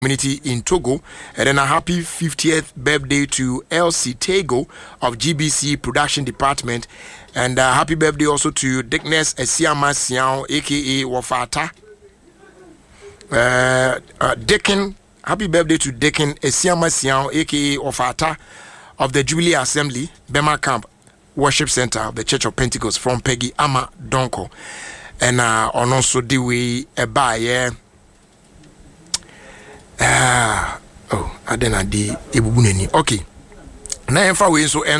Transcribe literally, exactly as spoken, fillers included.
community in Togo. And then a happy fiftieth birthday to Elsie Tego of G B C Production Department. And uh, happy birthday also to Dickness Esiama Siao, aka Wafata. Uh, uh, Dickin, happy birthday to Dickin Esiama Siao, aka Wafata of the Jubilee Assembly, Bema Camp Worship Center of the Church of Pentecost from Peggy Ama Donko. And uh, on also the way a buy, yeah. Ah, oh, I didn't have the Ebubuneni. Okay. Now, if I so